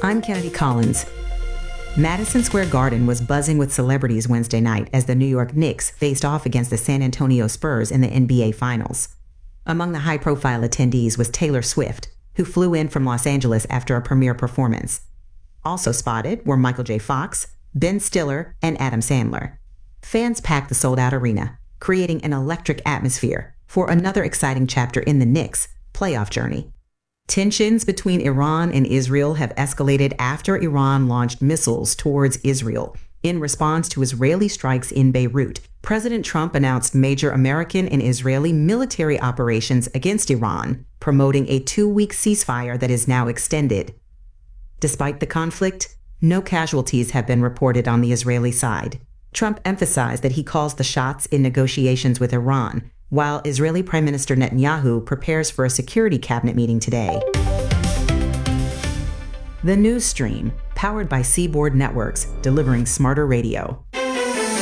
I'm Kennedy Collins. Madison Square Garden was buzzing with celebrities Wednesday night as the New York Knicks faced off against the San Antonio Spurs in the NBA Finals. Among the high-profile attendees was Taylor Swift, who flew in from Los Angeles after a premiere performance. Also spotted were Michael J. Fox, Ben Stiller, and Adam Sandler. Fans packed the sold-out arena, creating an electric atmosphere for another exciting chapter in the Knicks' playoff journey. Tensions between Iran and Israel have escalated after Iran launched missiles towards Israel in response to Israeli strikes in Beirut. President Trump announced major American and Israeli military operations against Iran, promoting a 2-week ceasefire that is now extended. Despite the conflict, no casualties have been reported on the Israeli side. Trump emphasized that he calls the shots in negotiations with Iran, while Israeli Prime Minister Netanyahu prepares for a security cabinet meeting today. The News Stream, powered by Seaboard Networks, delivering smarter radio.